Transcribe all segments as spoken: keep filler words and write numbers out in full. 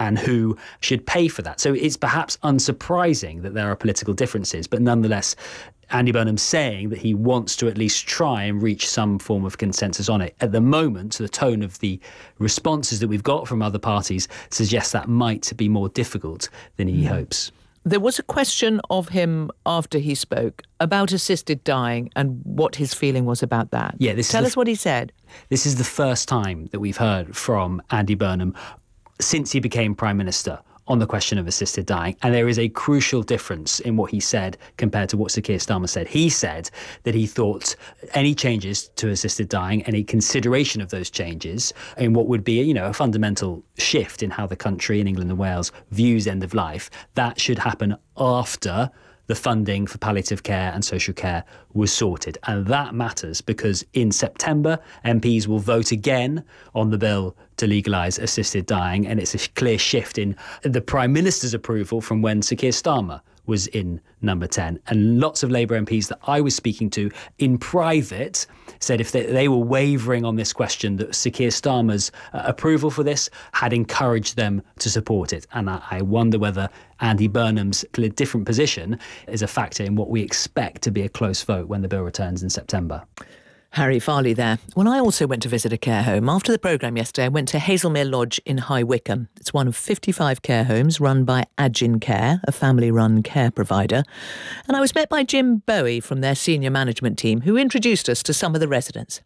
and who should pay for that. So it's perhaps unsurprising that there are political differences, but nonetheless, Andy Burnham's saying that he wants to at least try and reach some form of consensus on it. At the moment, the tone of the responses that we've got from other parties suggests that might be more difficult than he mm. hopes. There was a question of him after he spoke about assisted dying and what his feeling was about that. Yeah, this Tell is us the, what he said. This is the first time that we've heard from Andy Burnham since he became Prime Minister on the question of assisted dying. And there is a crucial difference in what he said compared to what Sir Keir Starmer said. He said that he thought any changes to assisted dying, any consideration of those changes in what would be, you know, a fundamental shift in how the country in England and Wales views end of life, that should happen after the funding for palliative care and social care was sorted. And that matters because in September, M Ps will vote again on the bill to legalise assisted dying, and it's a clear shift in the Prime Minister's approval from when Sir Keir Starmer was in number ten. And lots of Labour M Ps that I was speaking to in private said if they, they were wavering on this question, that Sir Keir Starmer's uh, approval for this had encouraged them to support it. And I, I wonder whether Andy Burnham's different position is a factor in what we expect to be a close vote when the bill returns in September. Harry Farley there. When I also went to visit a care home, after the programme yesterday, I went to Hazelmere Lodge in High Wycombe. It's one of fifty-five care homes run by Agin Care, a family-run care provider. And I was met by Jim Bowie from their senior management team, who introduced us to some of the residents.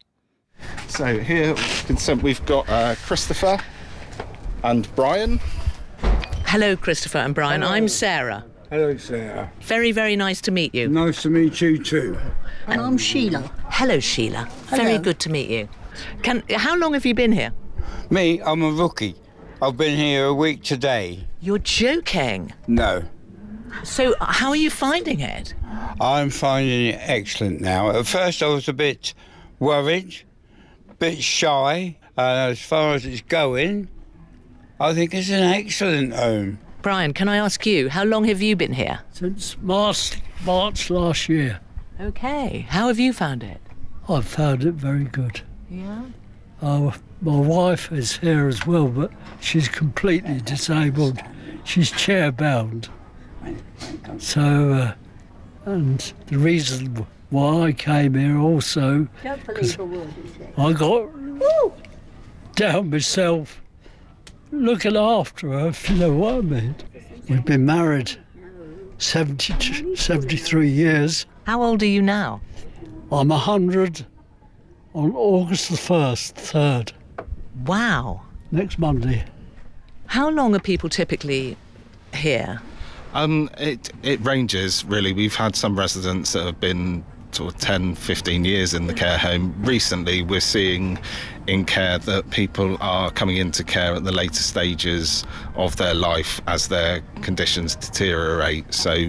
So here we've got uh, Christopher and Brian. Hello, Christopher and Brian. Hello. I'm Sarah. Hello, Sarah. Very, very nice to meet you. Nice to meet you too. And I'm Sheila. Hello, Sheila. Hello. Very good to meet you. Can, how long have you been here? Me, I'm a rookie. I've been here a week today. You're joking. No. So how are you finding it? I'm finding it excellent now. At first I was a bit worried, a bit shy. Uh, as far as it's going, I think it's an excellent home. Brian, can I ask you, how long have you been here? Since March, March last year. OK. How have you found it? I've found it very good. Yeah? Uh, my wife is here as well, but she's completely disabled. She's chair-bound. So, uh, and the reason why I came here also, Don't believe a word he said. I got Woo! down myself looking after her, if you know what I mean. We've been married seventy, seventy-three years. How old are you now? I'm one hundred on August the first, third. Wow. Next Monday. How long are people typically here? Um, it it ranges, really. We've had some residents that have been sort of ten, fifteen years in the care home. Recently, we're seeing in care that people are coming into care at the later stages of their life as their conditions deteriorate. So